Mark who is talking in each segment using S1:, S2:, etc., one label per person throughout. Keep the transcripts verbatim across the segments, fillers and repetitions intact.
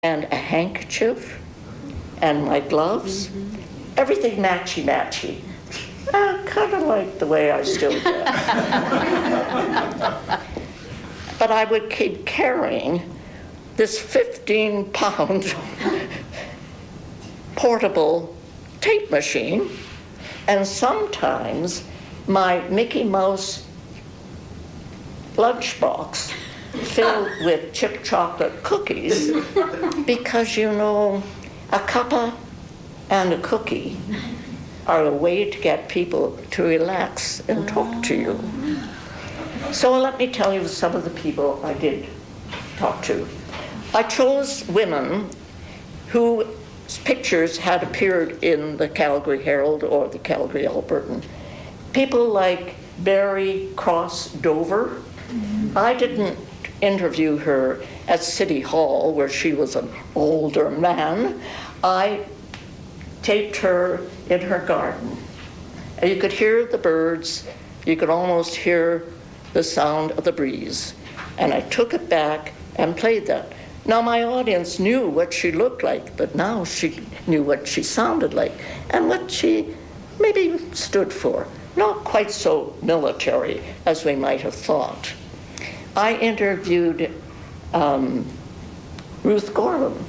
S1: and a handkerchief and my gloves, mm-hmm. everything matchy-matchy. I kind of like the way I still do. But I would keep carrying this fifteen-pound portable tape machine, and sometimes my Mickey Mouse lunchbox filled with chip chocolate cookies, because, you know, a cuppa and a cookie are a way to get people to relax and talk to you. So let me tell you some of the people I did talk to. I chose women whose pictures had appeared in the Calgary Herald or the Calgary Albertan. People like Mary Cross Dover. I didn't interview her at City Hall, where she was an older man. I taped her in her garden. And you could hear the birds, you could almost hear the sound of the breeze. And I took it back and played that. Now my audience knew what she looked like, but now she knew what she sounded like and what she maybe stood for. Not quite so military as we might have thought. I interviewed um, Ruth Gorman.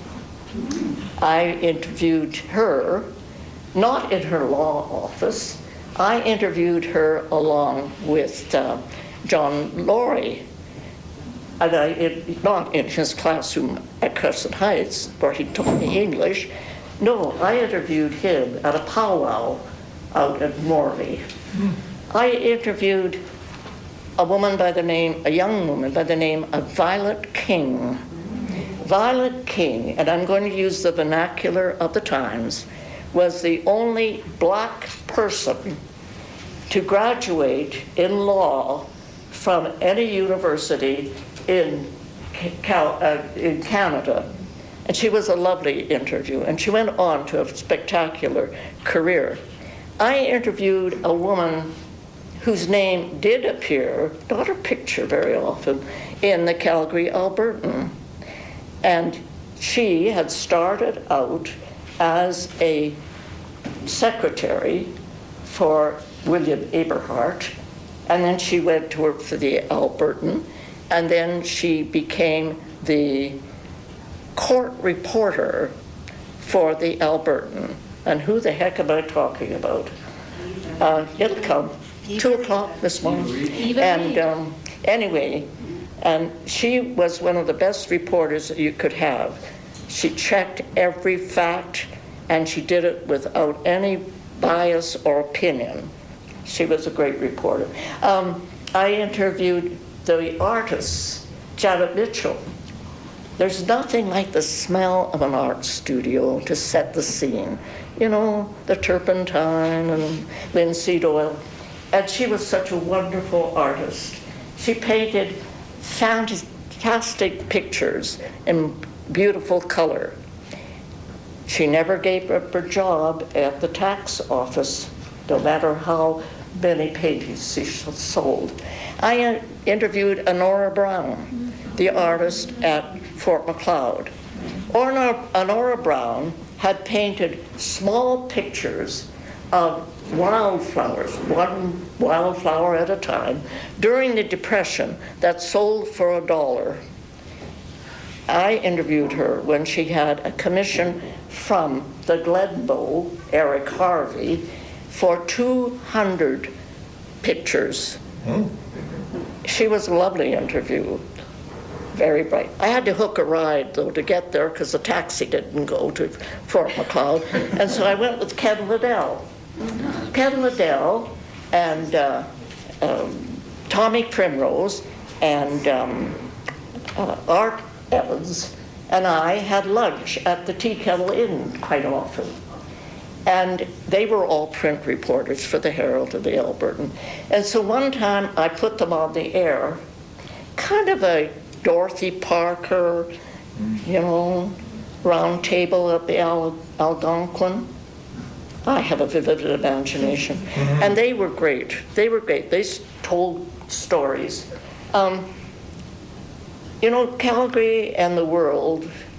S1: I interviewed her, not in her law office. I interviewed her along with uh, John Laurie, and I, it, not in his classroom at Crescent Heights, where he taught me English. No, I interviewed him at a powwow out at Morley. Mm. I interviewed a woman by the name, a young woman by the name of Violet King. Violet King, and I'm going to use the vernacular of the times, was the only black person to graduate in law from any university in, Cal, uh, in Canada. And she was a lovely interview, and she went on to a spectacular career. I interviewed a woman whose name did appear, not her picture very often, in the Calgary Albertan. And she had started out as a secretary for William Eberhart, and then she went to work for the Albertan, and then she became the court reporter for the Albertan. And who the heck am I talking about? Uh, it'll come. Two o'clock this morning. And um, anyway, and she was one of the best reporters that you could have. She checked every fact, and she did it without any bias or opinion. She was a great reporter. Um, I interviewed the artists, Janet Mitchell. There's nothing like the smell of an art studio to set the scene. You know, the turpentine and linseed oil. And she was such a wonderful artist. She painted fantastic pictures in beautiful color. She never gave up her job at the tax office, no matter how many paintings she sold. I interviewed Honora Brown, the artist at Fort Macleod. Honora, Honora Brown had painted small pictures of wildflowers, one wildflower at a time, during the Depression that sold for a dollar. I interviewed her when she had a commission from the Glenbow, Eric Harvey, for two hundred pictures. Hmm. She was a lovely interview, very bright. I had to hook a ride, though, to get there because the taxi didn't go to Fort Macleod, and so I went with Ken Liddell. Ken Liddell and uh, um, Tommy Primrose and um, uh, Art Evans and I had lunch at the Tea Kettle Inn quite often. And they were all print reporters for the Herald and the Albertan. And so one time I put them on the air, kind of a Dorothy Parker, you know, round table at the Al- Algonquin. I have a vivid imagination. Mm-hmm. And they were great. They were great. They told stories. Um, you know, Calgary and the world